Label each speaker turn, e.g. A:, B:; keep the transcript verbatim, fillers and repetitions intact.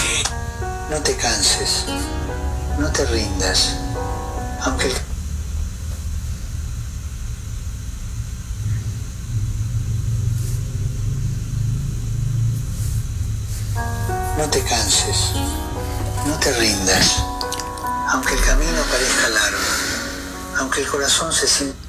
A: No te canses, no te rindas, aunque el... No te canses, no te rindas, aunque el camino parezca largo, aunque el corazón se sienta...